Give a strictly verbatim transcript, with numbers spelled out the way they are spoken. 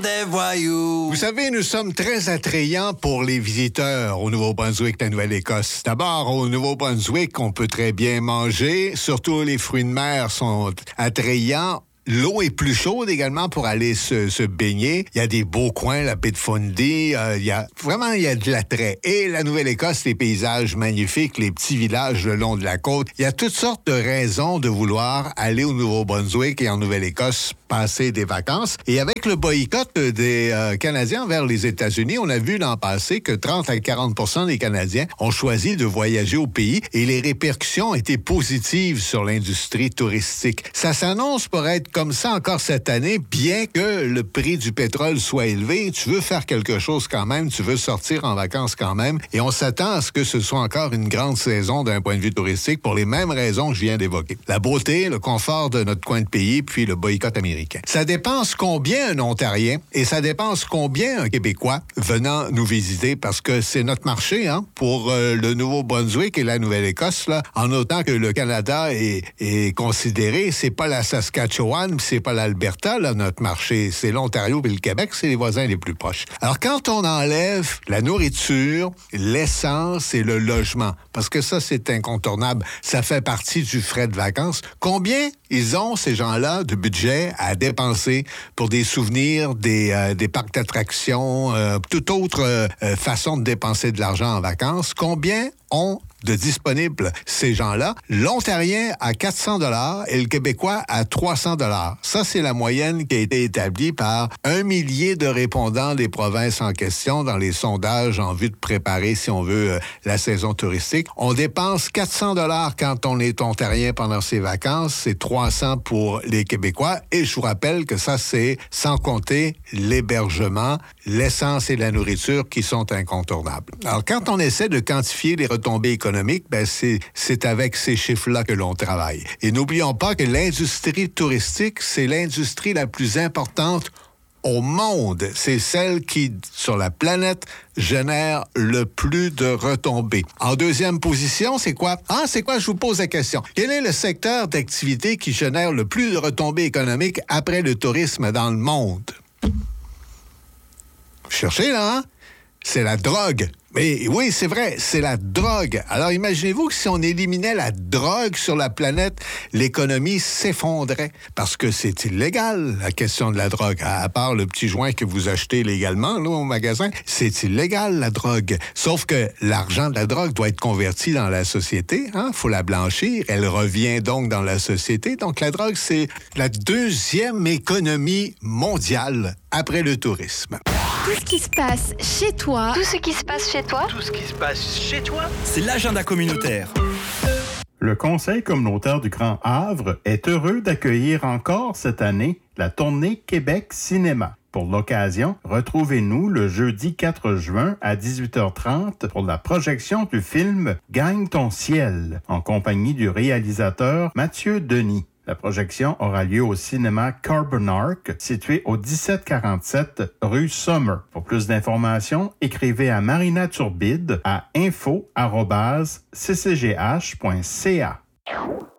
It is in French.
des voyous. Vous savez, nous sommes très attrayants pour les visiteurs au Nouveau-Brunswick, la Nouvelle-Écosse. D'abord, au Nouveau-Brunswick, on peut très bien manger. Surtout, les fruits de mer sont attrayants. L'eau est plus chaude également pour aller se, se baigner. Il y a des beaux coins, la baie de Fundy. Euh, il y a, vraiment, il y a de l'attrait. Et la Nouvelle-Écosse, les paysages magnifiques, les petits villages le long de la côte. Il y a toutes sortes de raisons de vouloir aller au Nouveau-Brunswick et en Nouvelle-Écosse passer des vacances. Et avec le boycott des euh, Canadiens vers les États-Unis, on a vu l'an passé que trente à quarante pour cent des Canadiens ont choisi de voyager au pays et les répercussions étaient positives sur l'industrie touristique. Ça s'annonce pour être comme ça encore cette année, bien que le prix du pétrole soit élevé. Tu veux faire quelque chose quand même, tu veux sortir en vacances quand même, et on s'attend à ce que ce soit encore une grande saison d'un point de vue touristique pour les mêmes raisons que je viens d'évoquer. La beauté, le confort de notre coin de pays, puis le boycott américain. Ça dépense combien un Ontarien et ça dépense combien un Québécois venant nous visiter, parce que c'est notre marché, hein, pour euh, le Nouveau-Brunswick et la Nouvelle-Écosse, là, en autant que le Canada est, est considéré, c'est pas la Saskatchewan, c'est pas l'Alberta, là, notre marché. C'est l'Ontario et le Québec, c'est les voisins les plus proches. Alors, quand on enlève la nourriture, l'essence et le logement, parce que ça, c'est incontournable, ça fait partie du frais de vacances, combien ils ont, ces gens-là, de budget à dépenser pour des souvenirs, des, euh, des parcs d'attractions, euh, toute autre euh, façon de dépenser de l'argent en vacances? Combien ont de disponibles ces gens-là? L'Ontarien à quatre cents dollars et le Québécois à trois cents dollars. Ça, c'est la moyenne qui a été établie par un millier de répondants des provinces en question dans les sondages en vue de préparer, si on veut, euh, la saison touristique. On dépense quatre cents dollars quand on est Ontarien pendant ses vacances. C'est trois cents pour les Québécois. Et je vous rappelle que ça, c'est sans compter l'hébergement, l'essence et la nourriture qui sont incontournables. Alors, quand on essaie de quantifier les retombées économiques, ben c'est, c'est avec ces chiffres-là que l'on travaille. Et n'oublions pas que l'industrie touristique, c'est l'industrie la plus importante au monde. C'est celle qui, sur la planète, génère le plus de retombées. En deuxième position, c'est quoi? Ah, c'est quoi? Je vous pose la question. Quel est le secteur d'activité qui génère le plus de retombées économiques après le tourisme dans le monde? Cherchez, là, hein? C'est la drogue. Mais oui, c'est vrai, c'est la drogue. Alors imaginez-vous que si on éliminait la drogue sur la planète, l'économie s'effondrait. Parce que c'est illégal, la question de la drogue. À part le petit joint que vous achetez légalement là, au magasin, c'est illégal, la drogue. Sauf que l'argent de la drogue doit être converti dans la société. Il hein? faut la blanchir. Elle revient donc dans la société. Donc la drogue, c'est la deuxième économie mondiale après le tourisme. Tout ce qui se passe chez toi. Tout ce qui se passe chez toi. Tout ce qui se passe chez toi. C'est l'agenda communautaire. Le Conseil communautaire du Grand Havre est heureux d'accueillir encore cette année la tournée Québec Cinéma. Pour l'occasion, retrouvez-nous le jeudi quatre juin à dix-huit heures trente pour la projection du film Gagne ton ciel, en compagnie du réalisateur Mathieu Denis. La projection aura lieu au cinéma Carbonark, situé au dix-sept quarante-sept rue Sommer. Pour plus d'informations, écrivez à Marina Turbide à info arobase c c g h point c a.